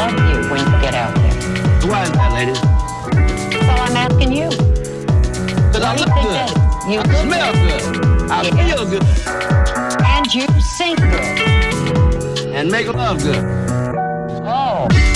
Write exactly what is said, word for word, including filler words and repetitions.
love you when you get out there. Why is that, ladies? Well, I'm asking you. Because I look good. You I look smell good. good. I Yes. feel good. And you sing good. And make love good. Oh.